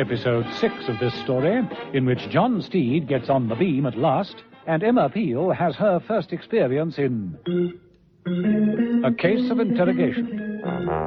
Episode 6 of this story, in which John Steed gets on the beam at last, and Emma Peel has her first experience in a case of interrogation.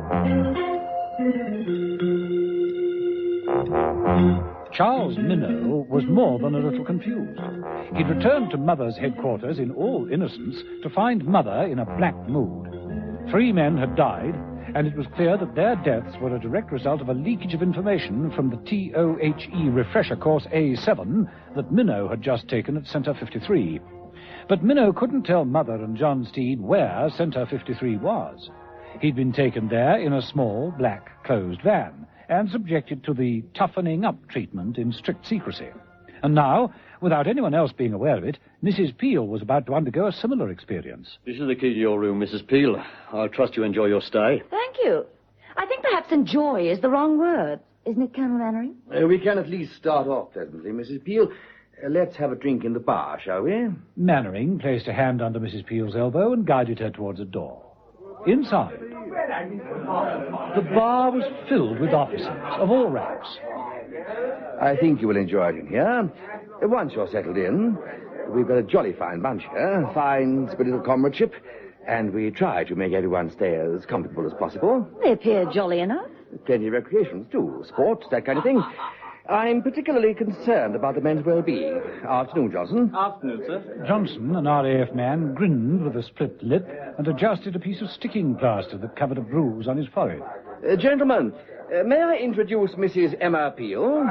Charles Minnow was more than a little confused. He'd returned to Mother's headquarters in all innocence to find Mother in a black mood. 3 men had died, and it was clear that their deaths were a direct result of a leakage of information from the TOHE refresher course A7 that Minnow had just taken at Centre 53. But Minnow couldn't tell Mother and John Steed where Centre 53 was. He'd been taken there in a small, black, closed van and subjected to the toughening up treatment in strict secrecy. And now, without anyone else being aware of it, Mrs. Peel was about to undergo a similar experience. This is the key to your room, Mrs. Peel. I trust you enjoy your stay. Thank you. I think perhaps enjoy is the wrong word. Isn't it, Colonel Mannering? We can at least start off pleasantly, Mrs. Peel. Let's have a drink in the bar, shall we? Mannering placed a hand under Mrs. Peel's elbow and guided her towards a door. Inside, the bar was filled with officers of all ranks. I think you will enjoy it in here. Once you're settled in, we've got a jolly fine bunch here, fine spirit of comradeship, and we try to make everyone stay as comfortable as possible. They appear jolly enough. Plenty of recreations, too. Sports, that kind of thing. I'm particularly concerned about the men's well-being. Afternoon, Johnson. Afternoon, sir. Johnson, an RAF man, grinned with a split lip and adjusted a piece of sticking plaster that covered a bruise on his forehead. Gentlemen, may I introduce Mrs. Emma Peel?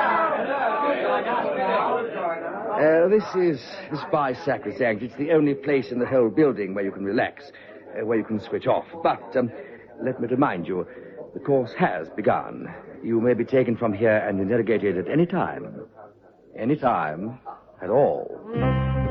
This is the spy sacrosanct. It's the only place in the whole building where you can relax, where you can switch off. But let me remind you, the course has begun. You may be taken from here and interrogated at any time. Any time at all.